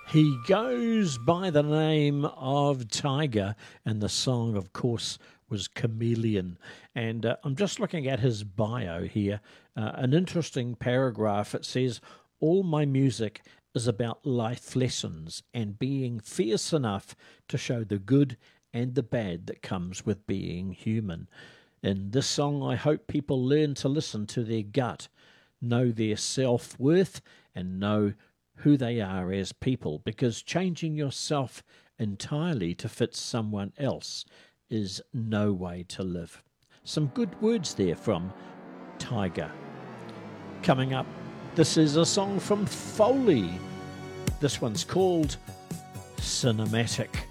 He goes by the name of Tiger, and the song, of course, was Chameleon. And I'm just looking at his bio here. An interesting paragraph. It says, all my music is about life lessons and being fierce enough to show the good and the bad that comes with being human. In this song, I hope people learn to listen to their gut, know their self-worth, and know who they are as people, because changing yourself entirely to fit someone else is no way to live. Some good words there from Tiger. Coming up, this is a song from Foley. This one's called Cinematic.